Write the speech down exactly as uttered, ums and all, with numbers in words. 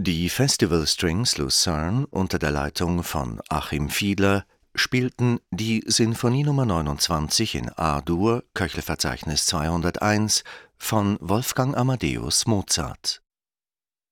Die Festival Strings Lucerne unter der Leitung von Achim Fiedler spielten die Sinfonie Nummer neunundzwanzig in A-Dur, Köchelverzeichnis zweihunderteins, von Wolfgang Amadeus Mozart